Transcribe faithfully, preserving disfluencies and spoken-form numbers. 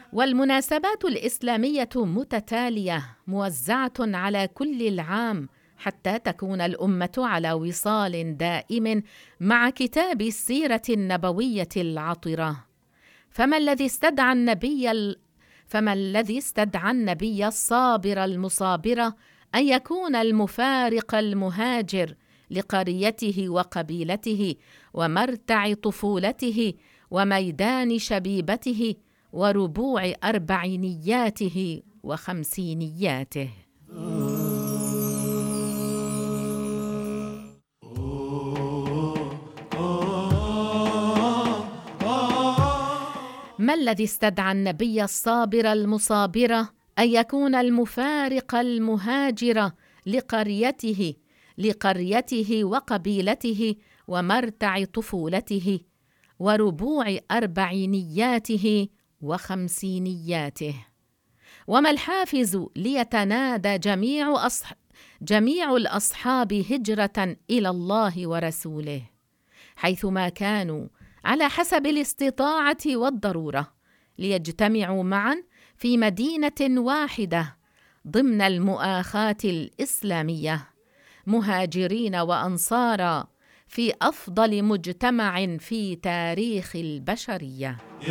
والمناسبات الإسلامية متتالية موزعة على كل العام حتى تكون الأمة على وصال دائم مع كتاب السيرة النبوية العطرة. فما الذي استدعى النبي ال... فما الذي استدعى النبي الصابر المصابر أن يكون المفارق المهاجر لقريته وقبيلته ومرتع طفولته وميدان شبيبته وربوع أربعينياته وخمسينياته؟ ما الذي استدعى النبي الصابر المصابر أن يكون المفارق المهاجر لقريته لقريته وقبيلته ومرتع طفولته وربوع أربعينياته وخمسينياته؟ وما الحافز ليتنادى جميع, أصح... جميع الأصحاب هجرة إلى الله ورسوله حيثما كانوا على حسب الاستطاعة والضرورة ليجتمعوا معا في مدينة واحدة ضمن المؤاخاة الإسلامية مهاجرين وأنصارا في أفضل مجتمع في تاريخ البشرية؟